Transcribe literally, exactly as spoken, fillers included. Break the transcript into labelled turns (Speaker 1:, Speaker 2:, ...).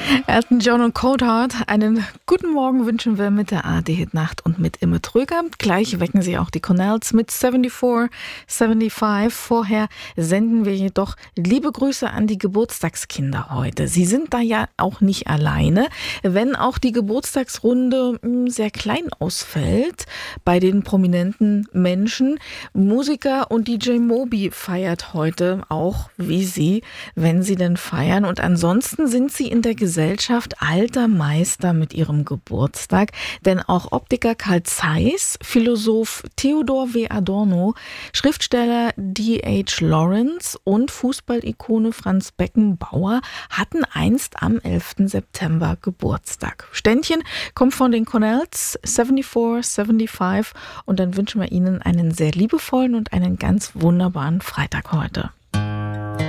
Speaker 1: Elton John und Coldheart, einen guten Morgen wünschen wir mit der A D-Hit Nacht und mit Imme Tröger. Gleich wecken sie auch die Cornells mit vierundsiebzig, fünfundsiebzig. Vorher senden wir jedoch liebe Grüße an die Geburtstagskinder heute. Sie sind da ja auch nicht alleine, wenn auch die Geburtstagsrunde sehr klein ausfällt bei den prominenten Menschen. Musiker und D J Moby feiert heute auch wie sie, wenn sie denn feiern. Und ansonsten sind sie in der Gesellschaft alter Meister mit ihrem Geburtstag, denn auch Optiker Carl Zeiss, Philosoph Theodor W. Adorno, Schriftsteller D H Lawrence und Fußballikone Franz Beckenbauer hatten einst am elften September Geburtstag. Ständchen kommt von den Cornells, vierundsiebzig, fünfundsiebzig, und dann wünschen wir Ihnen einen sehr liebevollen und einen ganz wunderbaren Freitag heute.